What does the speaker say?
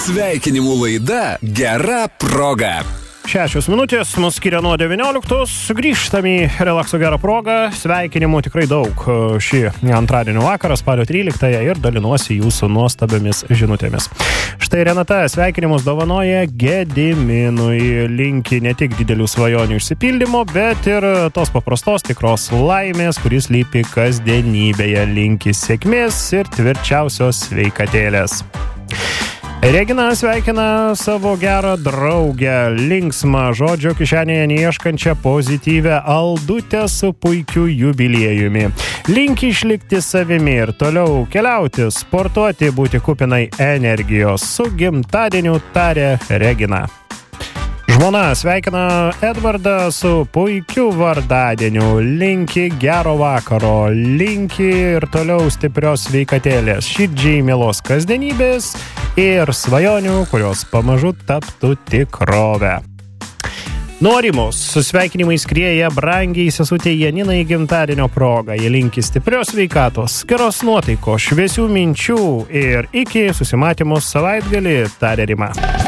Sveikinimų laida Gera proga. 6 minutės, mus skiria nuo 19, grįžtam į relakso gerą progą, sveikinimų tikrai daug šį antradienio vakarą, spalio 13 ir dalinuosi jūsų nuostabiamis žinutėmis. Štai Renata sveikinimus dovanoja Gediminui, linki ne tik didelių svajonių išsipildymo, bet ir tos paprastos tikros laimės, kuris lypi kasdienybėje, linki sėkmės ir tvirčiausios sveikatėlės. Regina sveikina savo gerą draugę, linksmą žodžio kišenėje neieškančią pozityvę Aldutę su puikiu jubiliejumi. Linki išlikti savimi ir toliau keliauti, sportuoti, būti kupinai energijos. Su gimtadieniu tarė Regina. Žmona sveikina Edvardą su puikiu vardadieniu, linki gero vakaro, linki ir toliau stiprios sveikatėlės, širdžiai mielos kasdienybės ir svajonių, kurios pamažu taptų tikrove. Norimus su sveikinimais skrieja brangiai sesutė Janinai gimtadienio proga. Jie linki stiprios sveikatos, geros nuotaikos, šviesių minčių ir iki susimatymus savaitgalį, tarė Rima.